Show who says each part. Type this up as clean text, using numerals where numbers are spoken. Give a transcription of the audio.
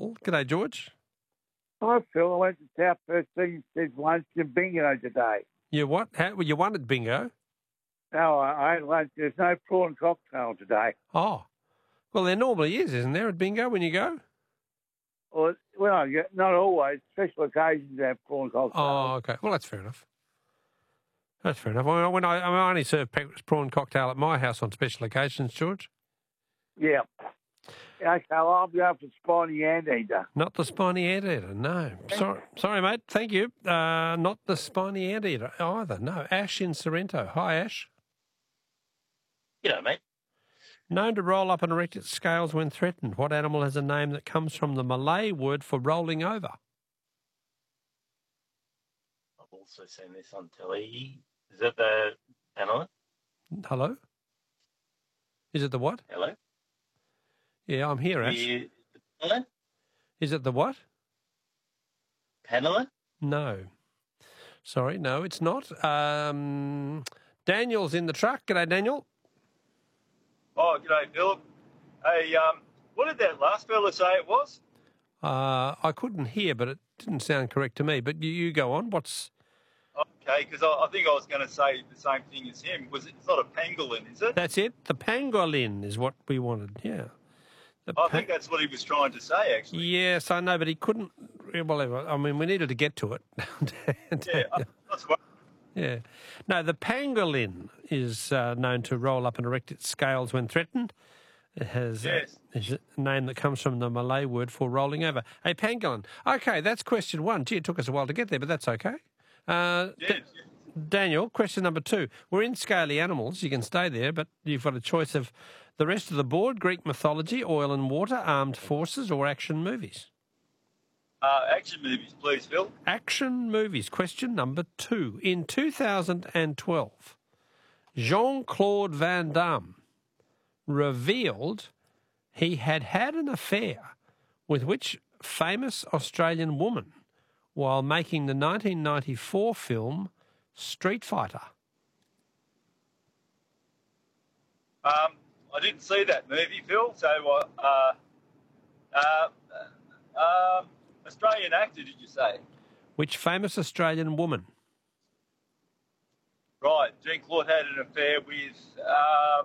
Speaker 1: Phil. G'day, George.
Speaker 2: Hi, Phil. I went to South Perth Said lunch in bingo today.
Speaker 1: You what? You won at bingo?
Speaker 2: No, I had lunch. There's no prawn cocktail today.
Speaker 1: Oh. Well, there normally is, isn't there, at bingo when you go?
Speaker 2: Well, not always. Special occasions have prawn cocktails.
Speaker 1: Oh, okay. Well, that's fair enough. That's fair enough. I only serve prawn cocktail at my house on special occasions, George.
Speaker 2: Yeah. Okay, well, I'll be up for spiny anteater.
Speaker 1: Not the spiny anteater, no. Sorry, mate. Thank you. Not the spiny anteater either, no. Ash in Sorrento. Hi, Ash.
Speaker 3: G'day, mate.
Speaker 1: Known to roll up and erect its scales when threatened. What animal has a name that comes from the Malay word for rolling over?
Speaker 3: I've also seen this on telly. Is it the pangolin?
Speaker 1: Hello? Is it the what?
Speaker 3: Hello?
Speaker 1: Yeah, I'm here, Ash.
Speaker 3: The pangolin?
Speaker 1: Is it the what?
Speaker 3: Pangolin?
Speaker 1: No. Sorry, no, it's not. Daniel's in the truck. G'day, Daniel.
Speaker 4: Oh, g'day, Phil. Hey, what did that last fella say it was?
Speaker 1: I couldn't hear, but it didn't sound correct to me. But you go on. What's...
Speaker 4: Okay, because I think I was going to say the same thing as him. It's not a pangolin, is it?
Speaker 1: That's it. The pangolin is what we wanted, yeah.
Speaker 4: I think that's what he was trying to say, actually.
Speaker 1: Yes, I know, but he couldn't... Well, I mean, we needed to get to it.
Speaker 4: Yeah, that's right.
Speaker 1: Yeah. No, the pangolin is known to roll up and erect its scales when threatened. It has is a name that comes from the Malay word for rolling over. A pangolin. Okay, that's question one. Gee, it took us a while to get there, but that's okay. Daniel, question number 2. We're in scaly animals. You can stay there, but you've got a choice of the rest of the board: Greek mythology, oil and water, armed forces, or action movies.
Speaker 4: Action movies, please, Phil.
Speaker 1: Action movies. Question number 2. In 2012, Jean-Claude Van Damme revealed he had had an affair with which famous Australian woman while making the 1994 film Street Fighter?
Speaker 4: I didn't see that movie, Phil, so Australian actor, did you say?
Speaker 1: Which famous Australian woman?
Speaker 4: Right, Jean-Claude had an affair with,